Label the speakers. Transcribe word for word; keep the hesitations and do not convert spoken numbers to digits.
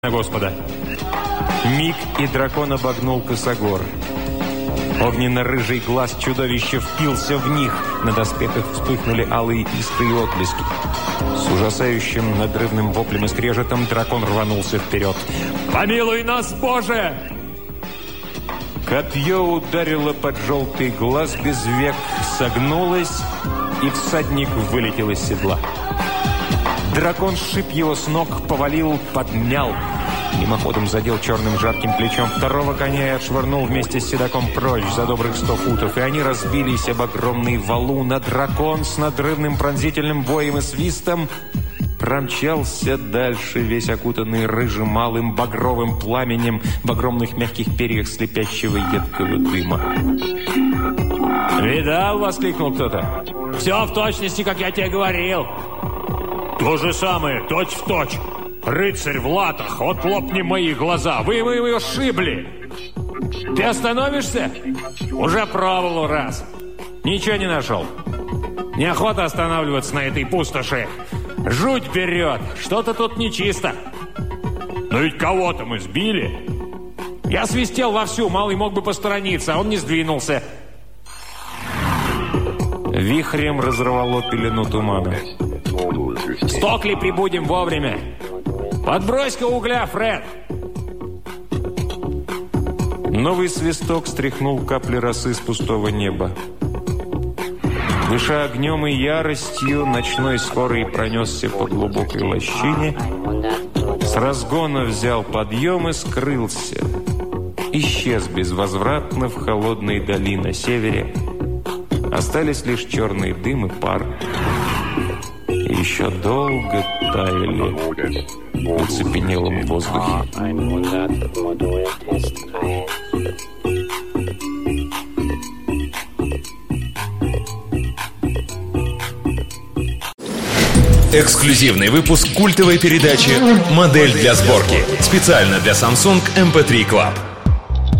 Speaker 1: Господа. Миг, и дракон обогнул косогор. Огненно-рыжий глаз чудовища впился в них. На доспехах вспыхнули алые искры и отблески. С ужасающим надрывным воплем и скрежетом дракон рванулся вперед. «Помилуй нас, Боже!» Копье ударило под желтый глаз, без век согнулось, и всадник вылетел из седла. Дракон сшиб его с ног, повалил, подмял. Мимоходом задел черным жарким плечом второго коня и отшвырнул вместе с седаком прочь за добрых сто футов, и они разбились об огромный валун, а дракон с надрывным пронзительным воем и свистом промчался дальше, весь окутанный рыжим малым багровым пламенем в огромных мягких перьях слепящего едкого дыма. «Видал?» — воскликнул кто-то. «Все в точности, как я тебе говорил!» «То же самое, точь-в-точь! Рыцарь в латах, вот лопни мои глаза! Вы, вы его сшибли! Ты остановишься? Уже пробовал раз. Ничего не нашел. Неохота останавливаться на этой пустоши. Жуть берет, что-то тут нечисто. Но ведь кого-то мы сбили. Я свистел вовсю, малый мог бы посторониться, а он не сдвинулся». Вихрем разорвало пелену тумана. «Стокли прибудем вовремя! Подбрось-ка угля, Фред!» Новый свисток стряхнул капли росы с пустого неба. Дыша огнем и яростью, ночной скорый пронесся по глубокой лощине, с разгона взял подъем и скрылся. Исчез безвозвратно в холодной дали на севере. Остались лишь черный дым и пар. И еще долго таяли в оцепенелом воздухе.
Speaker 2: Эксклюзивный выпуск культовой передачи «Модель для сборки». Специально для Samsung эм пи три Club.